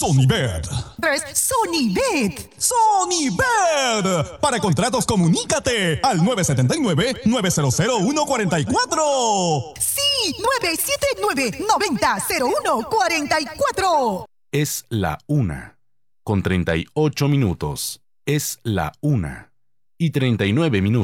Sonibet. Sonibet. Sonibet. Para contratos, comunícate al 979-900-144. Sí, 979-90-0144. Es la 1:38. Es la 1:39.